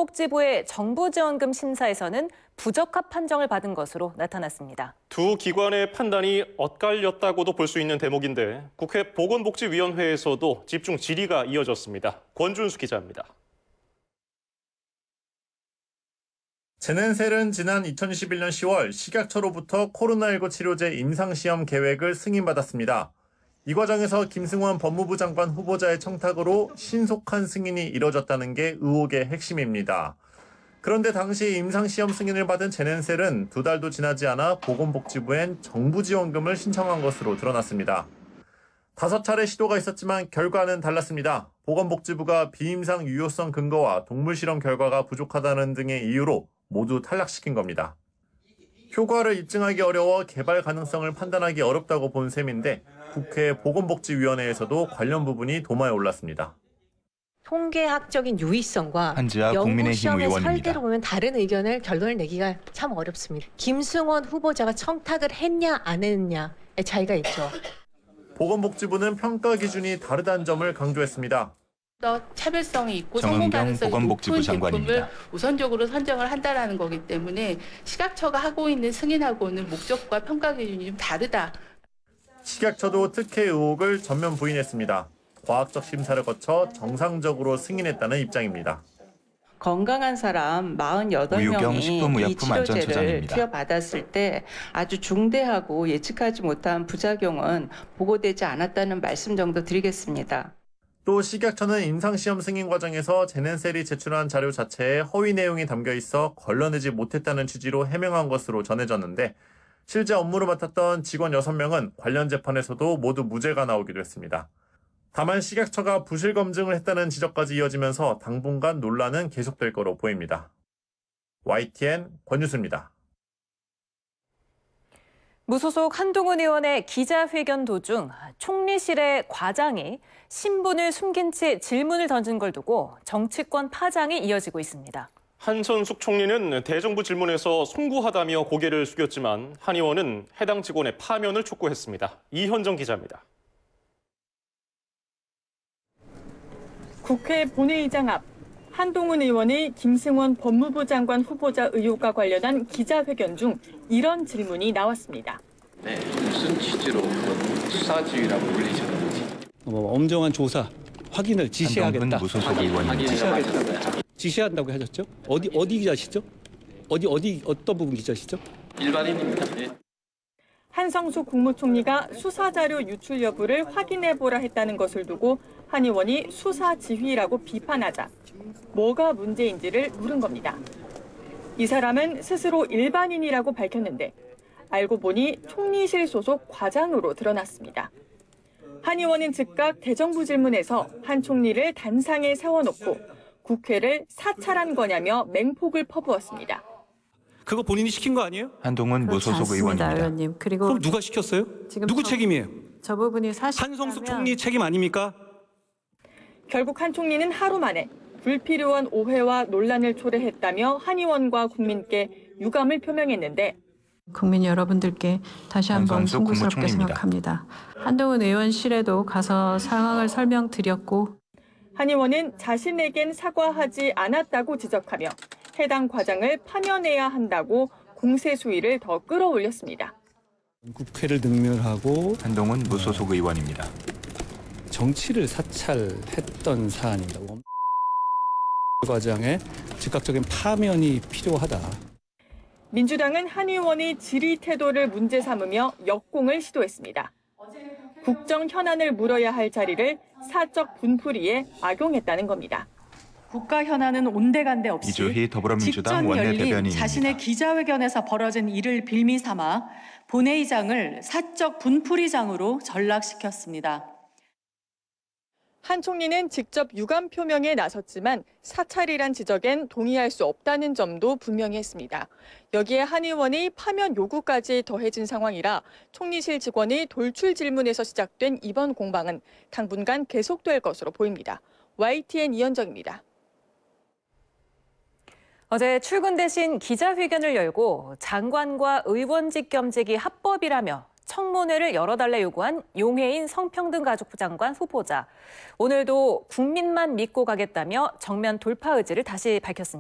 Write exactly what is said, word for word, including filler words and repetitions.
보건복지부의 정부지원금 심사에서는 부적합 판정을 받은 것으로 나타났습니다. 두 기관의 판단이 엇갈렸다고도 볼 수 있는 대목인데 국회 보건복지위원회에서도 집중 질의가 이어졌습니다. 권준수 기자입니다. 제넨셀은 지난 이천이십일 년 시월 식약처로부터 코로나십구 치료제 임상시험 계획을 승인받았습니다. 이 과정에서 김승원 법무부 장관 후보자의 청탁으로 신속한 승인이 이뤄졌다는 게 의혹의 핵심입니다. 그런데 당시 임상시험 승인을 받은 제넨셀은 두 달도 지나지 않아 보건복지부엔 정부지원금을 신청한 것으로 드러났습니다. 다섯 차례 시도가 있었지만 결과는 달랐습니다. 보건복지부가 비임상 유효성 근거와 동물실험 결과가 부족하다는 등의 이유로 모두 탈락시킨 겁니다. 효과를 입증하기 어려워 개발 가능성을 판단하기 어렵다고 본 셈인데 국회 보건복지위원회에서도 관련 부분이 도마에 올랐습니다. 통계학적인 유의성과 한지아 국민의힘 연구시험의 의원입니다. 설계로 보면 다른 의견을 결론을 내기가 참 어렵습니다. 김승원 후보자가 청탁을 했냐 안 했냐의 차이가 있죠. 보건복지부는 평가 기준이 다르다는 점을 강조했습니다. 더 차별성이 있고 정은경 성공 가능성이 보건복지부 높은 장관입니다. 제품을 우선적으로 선정을 한다는 거기 때문에 식약처가 하고 있는 승인하고는 목적과 평가 기준이 좀 다르다. 식약처도 특혜 의혹을 전면 부인했습니다. 과학적 심사를 거쳐 정상적으로 승인했다는 입장입니다. 건강한 사람 사십팔 우유경 명이 이 식품의약품안전처장입니다. 치료제를 투여받았을 때 아주 중대하고 예측하지 못한 부작용은 보고되지 않았다는 말씀 정도 드리겠습니다. 또 식약처는 임상시험 승인 과정에서 제넨셀이 제출한 자료 자체에 허위 내용이 담겨 있어 걸러내지 못했다는 취지로 해명한 것으로 전해졌는데 실제 업무를 맡았던 직원 여섯 명은 관련 재판에서도 모두 무죄가 나오기도 했습니다. 다만 식약처가 부실 검증을 했다는 지적까지 이어지면서 당분간 논란은 계속될 거로 보입니다. 와이티엔 권유수입니다. 무소속 한동훈 의원의 기자회견 도중 총리실의 과장이 신분을 숨긴 채 질문을 던진 걸 두고 정치권 파장이 이어지고 있습니다. 한선숙 총리는 대정부 질문에서 송구하다며 고개를 숙였지만 한 의원은 해당 직원의 파면을 촉구했습니다. 이현정 기자입니다. 국회 본회의장 앞 한동훈 의원의 김승원 법무부 장관 후보자 의혹과 관련한 기자회견 중 이런 질문이 나왔습니다. 네, 무슨 취지로 수사지휘라고 불리셨는지. 뭐 엄정한 조사 확인을 지시하겠다. 무소속 의원입니다. 지시하겠다. 지시한다고 하셨죠? 어디 어디 기자시죠? 어디 어디 어떤 부분 기자시죠? 일반인입니다. 네. 한성수 국무총리가 수사자료 유출 여부를 확인해보라 했다는 것을 두고 한 의원이 수사 지휘라고 비판하자 뭐가 문제인지를 물은 겁니다. 이 사람은 스스로 일반인이라고 밝혔는데 알고 보니 총리실 소속 과장으로 드러났습니다. 한 의원은 즉각 대정부 질문에서 한 총리를 단상에 세워놓고 국회를 사찰한 거냐며 맹폭을 퍼부었습니다. 그거 본인이 시킨 거 아니에요? 한동훈 무소속 의원입니다. 의원님. 그리고 그럼 누가 시켰어요? 누구 저, 책임이에요? 저 부분이 사실 한성숙 총리 책임 아닙니까? 결국 한 총리는 하루 만에 불필요한 오해와 논란을 초래했다며 한 의원과 국민께 유감을 표명했는데 국민 여러분들께 다시 한번 송구스럽게 생각합니다. 한동훈 의원실에도 가서 상황을 설명드렸고 한 의원은 자신에겐 사과하지 않았다고 지적하며 해당 과장을 파면해야 한다고 공세 수위를 더 끌어올렸습니다. 국회를 능멸하고 한동훈 무소속 의원입니다. 정치를 사찰했던 사안입니다. 과장의 즉각적인 파면이 필요하다. 민주당은 한 의원의 질의 태도를 문제 삼으며 역공을 시도했습니다. 국정 현안을 물어야 할 자리를 사적 분풀이에 악용했다는 겁니다. 국가 현안은 온데간데 없이 이주희 더불어민주당 직전 열린 원내대변인입니다. 자신의 기자회견에서 벌어진 일을 빌미 삼아 본회의장을 사적 분풀이장으로 전락시켰습니다. 한 총리는 직접 유감 표명에 나섰지만 사찰이란 지적엔 동의할 수 없다는 점도 분명히 했습니다. 여기에 한 의원의 파면 요구까지 더해진 상황이라 총리실 직원의 돌출 질문에서 시작된 이번 공방은 당분간 계속될 것으로 보입니다. 와이티엔 이현정입니다. 어제 출근 대신 기자회견을 열고 장관과 의원직 겸직이 합법이라며 청문회를 열어달라 요구한 용해인 성평등가족부 장관 후보자. 오늘도 국민만 믿고 가겠다며 정면 돌파 의지를 다시 밝혔습니다.